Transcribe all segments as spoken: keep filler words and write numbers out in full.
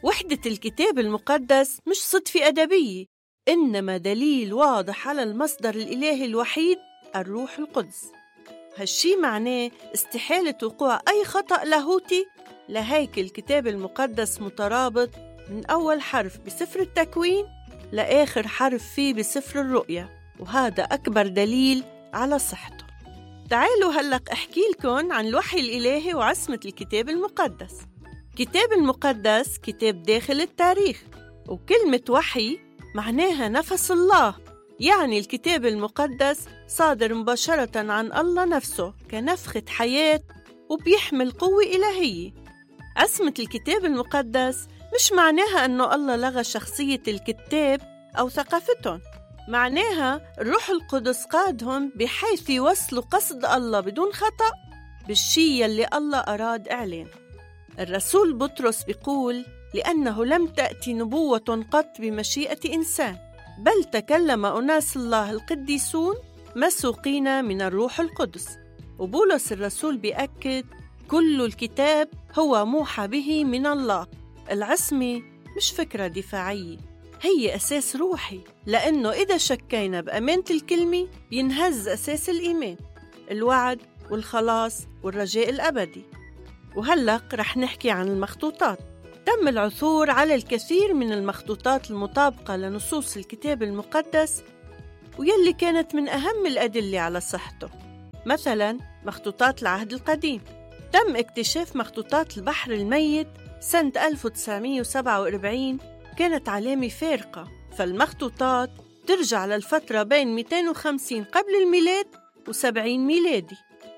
وحدة الكتاب المقدس مش صدفة أدبية، إنما دليل واضح على المصدر الإلهي الوحيد الروح القدس. هالشي معناه استحالة وقوع أي خطأ لاهوتي، لهيك الكتاب المقدس مترابط من أول حرف بسفر التكوين لآخر حرف فيه بسفر الرؤيا، وهذا أكبر دليل على صحته. تعالوا هلق أحكي لكم عن الوحي الإلهي وعصمة الكتاب المقدس. الكتاب المقدس كتاب داخل التاريخ، وكلمة وحي معناها نفس الله، يعني الكتاب المقدس صادر مباشرة عن الله نفسه كنفخة حياة وبيحمل قوة إلهية. عصمة الكتاب المقدس مش معناها أنه الله لغى شخصية الكتاب أو ثقافتهم، معناها الروح القدس قادهم بحيث يوصلوا قصد الله بدون خطأ بالشي يلي الله أراد إعلان. الرسول بطرس بيقول: لأنه لم تأتي نبوة قط بمشيئة إنسان، بل تكلم أناس الله القديسون مسوقين من الروح القدس. وبولس الرسول بيأكد: كل الكتاب هو موحى به من الله. العصمة مش فكرة دفاعية، هي أساس روحي، لأنه إذا شكينا بأمانة الكلمة ينهز أساس الإيمان، الوعد والخلاص والرجاء الأبدي. وهلق رح نحكي عن المخطوطات. تم العثور على الكثير من المخطوطات المطابقة لنصوص الكتاب المقدس، ويلي كانت من أهم الأدلة على صحته. مثلاً مخطوطات العهد القديم، تم اكتشاف مخطوطات البحر الميت سنة ألف وتسعمية وسبعة وأربعين، كانت علامة فارقة. فالمخطوطات ترجع للفترة بين مئتين وخمسين قبل الميلاد وسبعين ميلادي،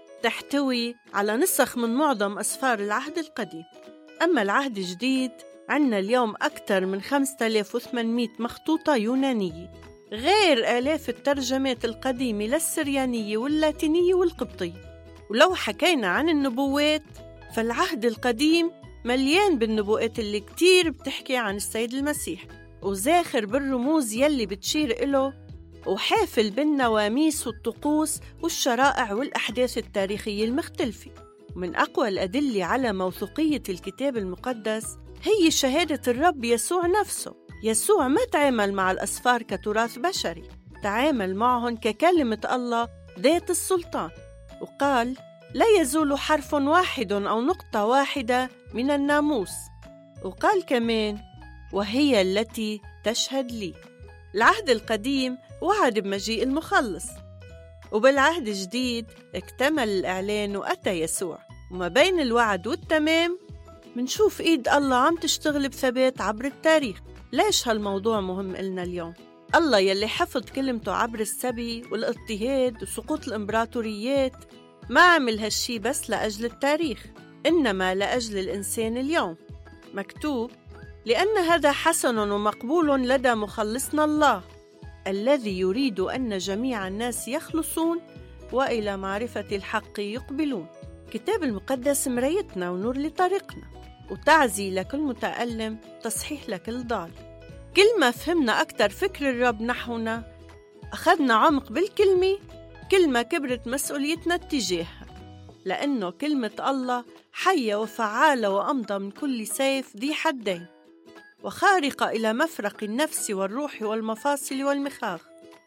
تحتوي على نسخ من معظم أسفار العهد القديم. أما العهد الجديد عنا اليوم أكثر من خمسة آلاف وثمانمئة مخطوطة يونانية، غير آلاف الترجمات القديمة للسريانية واللاتينية والقبطية. ولو حكينا عن النبوات، فالعهد القديم مليان بالنبوءات اللي كتير بتحكي عن السيد المسيح، وزاخر بالرموز يلي بتشير إله، وحافل بالنواميس والطقوس والشرائع والأحداث التاريخية المختلفة. ومن أقوى الأدلة على موثوقية الكتاب المقدس هي شهادة الرب يسوع نفسه. يسوع ما تعامل مع الأسفار كتراث بشري، تعامل معهم ككلمة الله ذات السلطان، وقال: لا يزول حرف واحد أو نقطة واحدة من الناموس. وقال كمان: وهي التي تشهد لي. العهد القديم وعد بمجيء المخلص، وبالعهد الجديد اكتمل الإعلان وأتى يسوع. وما بين الوعد والتمام منشوف إيد الله عم تشتغل بثبات عبر التاريخ. ليش هالموضوع مهم إلنا اليوم؟ الله يلي حفظ كلمته عبر السبي والاضطهاد وسقوط الإمبراطوريات ما عمل هالشي بس لأجل التاريخ، إنما لأجل الإنسان اليوم. مكتوب: لأن هذا حسن ومقبول لدى مخلصنا الله، الذي يريد أن جميع الناس يخلصون وإلى معرفة الحق يقبلون. كتاب المقدس مرايتنا ونور لطريقنا، وتعزي لكل متألم، تصحيح لكل ضال. كل ما فهمنا أكتر فكر الرب نحونا، أخذنا عمق بالكلمة، كل ما كبرت مسؤوليتنا اتجاهها، لأنه كلمة الله حية وفعالة وأمضى من كل سيف ذي حدين، وخارقة إلى مفرق النفس والروح والمفاصل والمخاخ،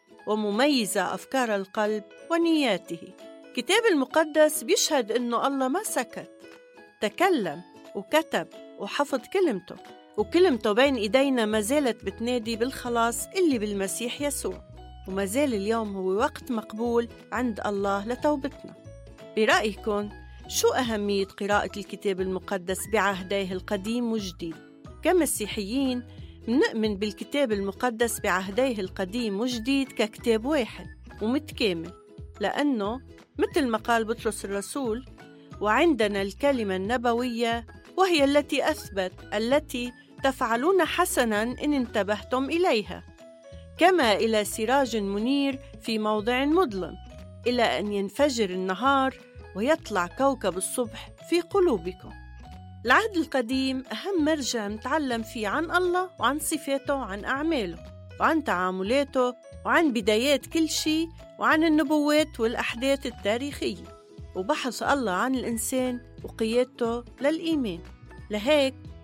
ومميزة أفكار القلب ونياته. كتاب المقدس بيشهد إنه الله ما سكت، تكلم وكتب وحفظ كلمته، وكلمته بين إيدينا ما زالت بتنادي بالخلاص اللي بالمسيح يسوع، وما زال اليوم هو وقت مقبول عند الله لتوبتنا. برأيكم شو أهمية قراءة الكتاب المقدس بعهديه القديم والجديد؟ كمسيحيين نؤمن بالكتاب المقدس بعهديه القديم والجديد ككتاب واحد ومتكامل، لأنه مثل ما قال بطرس الرسول: وعندنا الكلمة النبوية وهي التي أثبت التي تفعلون حسناً إن انتبهتم إليها، كما إلى سراج منير في موضع مظلم، إلى أن ينفجر النهار ويطلع كوكب الصبح في قلوبكم. العهد القديم أهم مرجع نتعلم فيه عن الله وعن صفاته وعن أعماله وعن تعاملاته وعن بدايات كل شيء وعن النبوات والأحداث التاريخية وبحث الله عن الإنسان وقيادته للإيمان. لهيك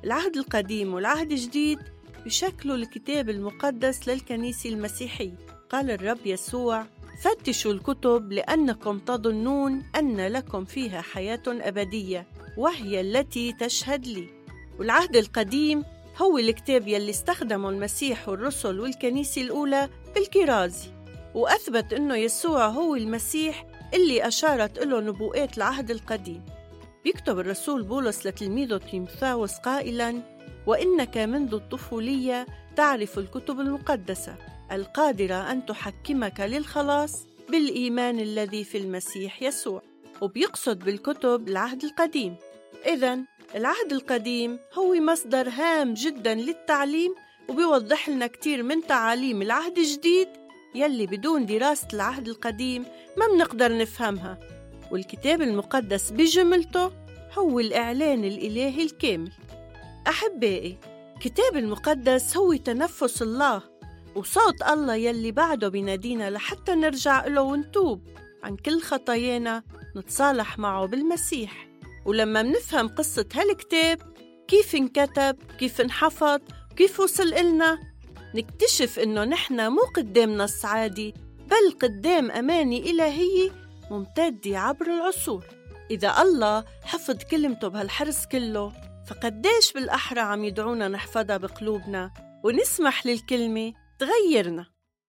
العهد القديم والعهد الجديد بشكله الكتاب المقدس للكنيسة المسيحية. قال الرب يسوع: فتشوا الكتب لأنكم تظنون أن لكم فيها حياة أبدية وهي التي تشهد لي. والعهد القديم هو الكتاب يلي استخدمه المسيح والرسل والكنيسة الأولى بالكرازي، وأثبت أنه يسوع هو المسيح اللي أشارت له نبوءات العهد القديم. بيكتب الرسول بولس لتلميذه تيموثاوس قائلاً: وإنك منذ الطفولية تعرف الكتب المقدسة القادرة أن تحكمك للخلاص بالإيمان الذي في المسيح يسوع. وبيقصد بالكتب العهد القديم. إذن العهد القديم هو مصدر هام جداً للتعليم، وبيوضح لنا كتير من تعاليم العهد الجديد يلي بدون دراسة العهد القديم ما بنقدر نفهمها. والكتاب المقدس بجملته هو الإعلان الإلهي الكامل. أحبائي، الكتاب المقدس هو تنفس الله وصوت الله يلي بعده بينادينا لحتى نرجع له ونتوب عن كل خطايانا، نتصالح معه بالمسيح. ولما منفهم قصة هالكتاب، كيف انكتب، كيف انحفظ، كيف وصل إلنا، نكتشف إنه نحن مو قدام نص عادي، بل قدام أماني إلهية ممتدة عبر العصور. إذا الله حفظ كلمته بهالحرص كله، فقديش بالأحرى عم يدعونا نحفظها بقلوبنا ونسمح للكلمة تغيرنا.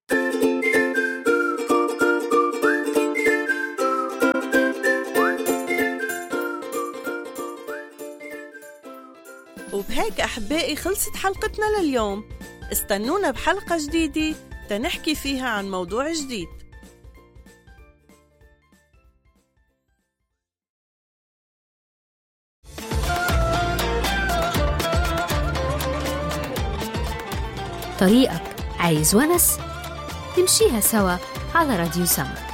وبهيك أحبائي خلصت حلقتنا لليوم. استنونا بحلقة جديدة تنحكي فيها عن موضوع جديد. طريقك عايز ونس؟ نمشيها سوا على راديو سما.